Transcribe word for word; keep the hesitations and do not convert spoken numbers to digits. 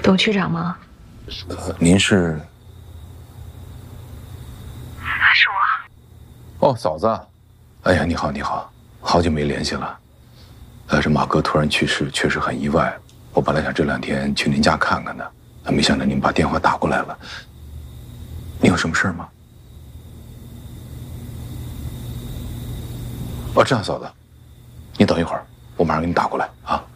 董区长吗？ 呃，您是？ 是我。 哦，嫂子。哎呀，你好，你好，好久没联系了。呃，这马哥突然去世，确实很意外。我本来想这两天去您家看看的，没想到您把电话打过来了。你有什么事吗？哦，这样，嫂子，你等一会儿，我马上给你打过来啊。